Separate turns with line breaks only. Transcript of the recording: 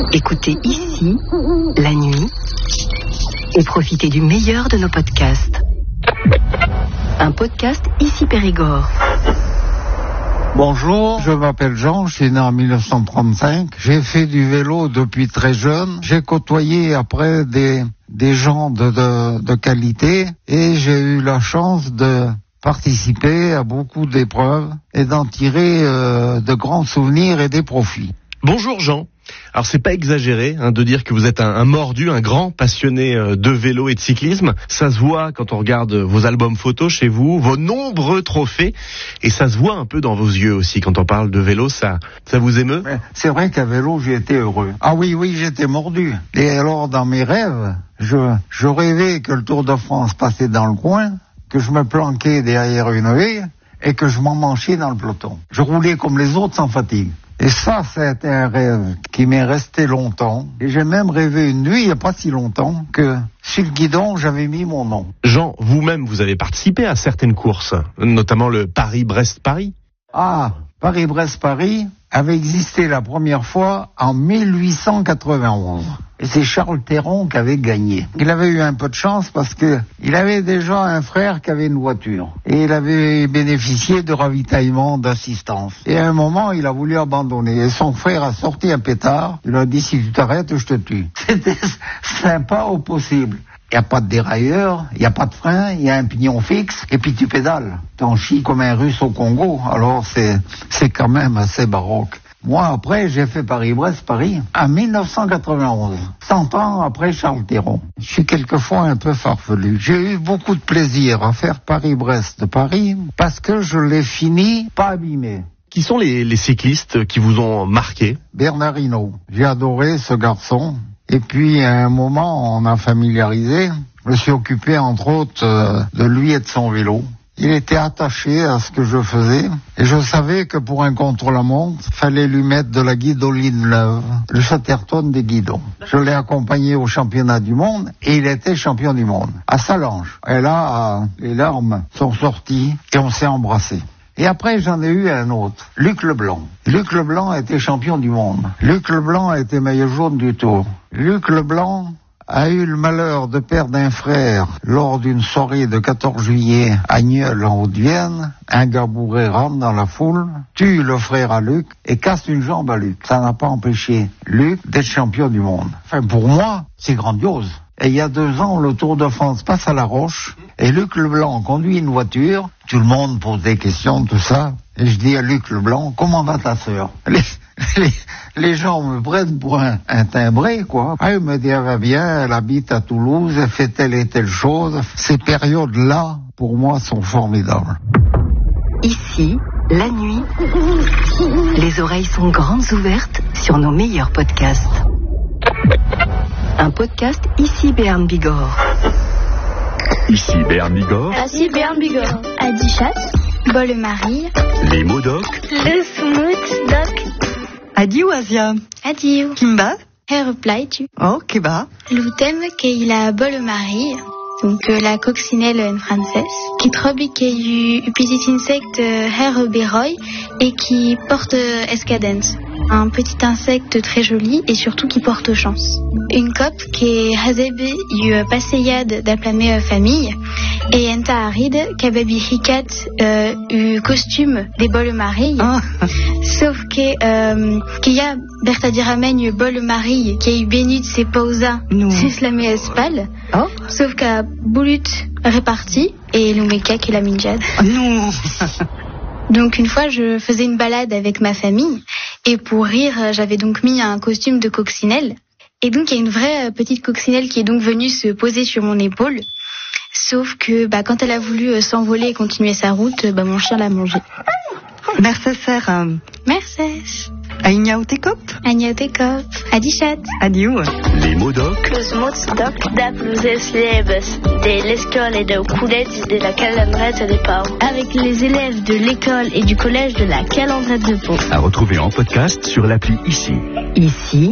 Écoutez ici, la nuit, et profitez du meilleur de nos podcasts. Un podcast Ici Périgord.
Bonjour, je m'appelle Jean, je suis né en 1935. J'ai fait du vélo depuis très jeune. J'ai côtoyé après des gens de qualité et j'ai eu la chance de participer à beaucoup d'épreuves et d'en tirer de grands souvenirs et des profits.
Bonjour Jean. Alors c'est pas exagéré de dire que vous êtes un mordu, un grand passionné de vélo et de cyclisme. Ça se voit quand on regarde vos albums photos chez vous, vos nombreux trophées, et ça se voit un peu dans vos yeux aussi quand on parle de vélo. Ça vous émeut?
C'est vrai qu'à vélo j'ai été heureux. Ah oui, j'étais mordu. Et alors dans mes rêves, je rêvais que le Tour de France passait dans le coin, que je me planquais derrière une haie et que je m'emmanchais dans le peloton. Je roulais comme les autres sans fatigue. Et ça a été un rêve qui m'est resté longtemps. Et j'ai même rêvé une nuit, il n'y a pas si longtemps, que sur le guidon, j'avais mis mon nom.
Jean, vous-même, vous avez participé à certaines courses, notamment le Paris-Brest-Paris.
Ah, Paris-Brest-Paris avait existé la première fois en 1891. Et c'est Charles Théron qui avait gagné. Il avait eu un peu de chance parce que il avait déjà un frère qui avait une voiture. Et il avait bénéficié de ravitaillement, d'assistance. Et à un moment, il a voulu abandonner. Et son frère a sorti un pétard. Il a dit, si tu t'arrêtes, je te tue. C'était sympa au possible. Il n'y a pas de dérailleur, il n'y a pas de frein, il y a un pignon fixe, et puis tu pédales. T'en chies comme un Russe au Congo, alors c'est quand même assez baroque. Moi, après, j'ai fait Paris-Brest-Paris en 1991, 100 ans après Charles Théron. Je suis quelquefois un peu farfelu. J'ai eu beaucoup de plaisir à faire Paris-Brest-Paris, parce que je l'ai fini pas abîmé.
Qui sont les cyclistes qui vous ont marqué?
Bernard Hinault. J'ai adoré ce garçon. Et puis, à un moment, on a familiarisé. Je me suis occupé, entre autres, de lui et de son vélo. Il était attaché à ce que je faisais. Et je savais que pour un contre-la-montre, fallait lui mettre de la guidoline neuve, le Chatterton des guidons. Je l'ai accompagné au championnat du monde et il était champion du monde, à Salange. Et là, les larmes sont sorties et on s'est embrassés. Et après, j'en ai eu un autre, Luc Leblanc. Luc Leblanc était champion du monde. Luc Leblanc a été maillot jaune du Tour. Luc Leblanc a eu le malheur de perdre un frère lors d'une soirée de 14 juillet à Nieul en Haute-Vienne. Un gars bourré rentre dans la foule, tue le frère à Luc et casse une jambe à Luc. Ça n'a pas empêché Luc d'être champion du monde. Enfin, pour moi, c'est grandiose. Et il y a 2 ans, le Tour de France passe à La Roche et Luc Leblanc conduit une voiture. Tout le monde pose des questions, tout ça. Et je dis à Luc Leblanc, comment va ta sœur? Les gens me prennent pour un timbré, quoi. Ah, il me dit, elle va bien, elle habite à Toulouse, elle fait telle et telle chose. Ces périodes-là, pour moi, sont formidables.
Ici, la nuit, les oreilles sont grandes ouvertes sur nos meilleurs podcasts. Un podcast Ici Béarn Bigorre.
Ici Béarn Bigorre.
Ici Béarn Bigorre. Adichat, Bolle-Marie,
Les mots doc.
Le Smooth Doc.
Adieu Asia.
Adieu.
Kimba.
Herrepleit.
Oh, Keba.
L'outem qu'il a Bolle-Marie. Donc la coccinelle en français, qui trobi qu'il y petit insecte herberoy et qui porte escadence. Un petit insecte très joli et surtout qui porte chance. Une cop qui est hazebe yu passeyade d'aplamé famille et enta aride kababi hikat costume des Bolle-Marie. Sauf que qu'il y a Bertadiramen Bolle-Marie qui a eu béni de ses pausa c'est la espal. Sauf qu'à Boulut réparti et l'Oumeka qui l'a minjade.
Non.
Donc une fois je faisais une balade avec ma famille et pour rire j'avais donc mis un costume de coccinelle. Et donc il y a une vraie petite coccinelle qui est donc venue se poser sur mon épaule. Sauf que quand elle a voulu s'envoler et continuer sa route, mon chien l'a mangée.
Merci Sarah.
Merci.
Aïnia Otekop.
Aïnia Otekop. Adichat.
Adieu.
Les mots doc.
Le Smooth Doc d'Aplouzes Liebes de l'école et de Coulette de la Calandrette de Pau.
Avec les élèves de l'école et du collège de la Calandrette de Pau.
À retrouver en podcast sur l'appli Ici.
Ici,